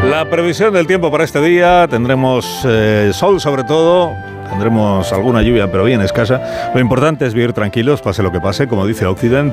La previsión del tiempo para este día, tendremos sol sobre todo, tendremos alguna lluvia pero bien escasa. Lo importante es vivir tranquilos, pase lo que pase, como dice Occident.